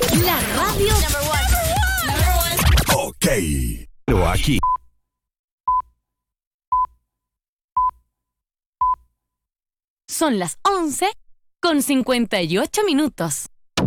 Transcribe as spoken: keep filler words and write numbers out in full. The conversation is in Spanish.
La radio. Ok. Pero aquí. Son las once con cincuenta y ocho minutos.